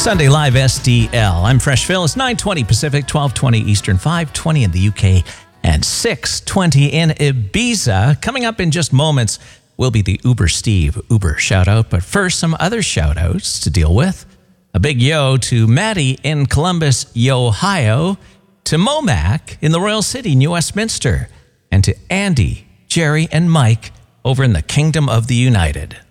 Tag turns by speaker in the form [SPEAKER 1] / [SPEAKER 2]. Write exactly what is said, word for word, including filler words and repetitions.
[SPEAKER 1] Sunday Live S D L. I'm Fresh Phil. It's nine twenty Pacific, twelve twenty Eastern, five twenty in the U K, and six twenty in Ibiza. Coming up in just moments will be the Uber Steve Uber shout-out. But first, some other shout-outs to deal with. A big yo to Maddie in Columbus, Ohio, to Momac in the Royal City, New Westminster, and to Andy, Jerry, and Mike over in the Kingdom of the United.